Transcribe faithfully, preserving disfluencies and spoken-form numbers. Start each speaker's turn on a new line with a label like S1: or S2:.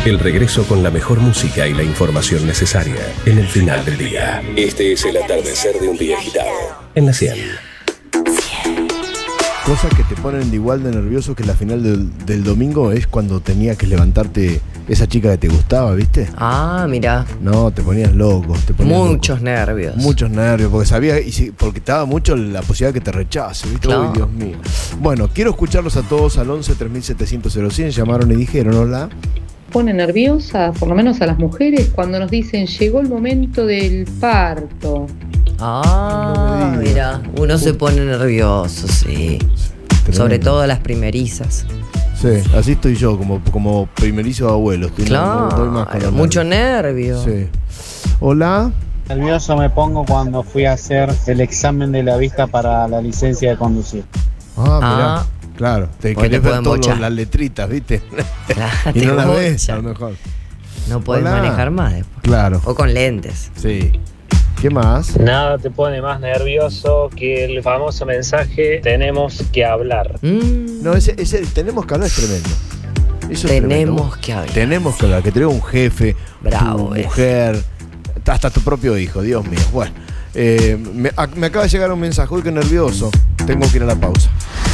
S1: El regreso con la mejor música y la información necesaria en el final del día. Este es el atardecer de un día agitado. En la cien.
S2: Cosas que te ponen de igual de nervioso que la final del, del domingo es cuando tenía que levantarte esa chica que te gustaba, ¿viste?
S3: Ah, mira.
S2: No, te ponías loco. Te ponías
S3: Muchos
S2: loco.
S3: nervios.
S2: Muchos nervios, porque sabía, y si, porque estaba mucho la posibilidad de que te rechace, ¿viste?
S3: Claro.
S2: Uy, Dios mío. Bueno, quiero escucharlos a todos al once tres mil setecientos cien. Llamaron y dijeron, hola.
S4: Pone nerviosa, por lo menos a las mujeres, cuando nos dicen llegó el momento del parto.
S3: Ah,
S2: No me
S3: mira, uno se pone nervioso, sí.
S2: Tremendo.
S3: Sobre todo las primerizas.
S2: Sí, así estoy yo, como, como primerizo abuelo. Estoy
S3: Claro,
S2: no, no doy más con los
S3: mucho
S2: nervios.
S3: nervio.
S2: Sí. Hola.
S5: Nervioso me pongo cuando fui a hacer el examen de la vista para la licencia de conducir.
S2: Ah,
S3: Ah.
S2: mirá. Claro, te
S3: Porque
S2: querés
S3: te
S2: ver
S3: pueden
S2: todas
S3: bochar.
S2: las letritas, ¿viste?
S3: Claro,
S2: Y
S3: te
S2: no las ves, a
S3: bochan.
S2: lo mejor.
S3: No podés
S2: Hola.
S3: manejar más después.
S2: Claro,
S3: O con lentes.
S2: sí. ¿Qué más?
S6: Nada te pone más nervioso que el famoso mensaje tenemos que hablar.
S3: Mm,
S2: No, ese, ese tenemos que hablar es tremendo. Eso es
S3: tenemos
S2: tremendo.
S3: que hablar.
S2: Tenemos que hablar, que te diga un jefe,
S3: Bravo,
S2: tu
S3: ese.
S2: mujer, hasta tu propio hijo, Dios mío. Bueno, eh, me, a- me acaba de llegar un mensaje, uy, qué nervioso. Tengo que ir a la pausa.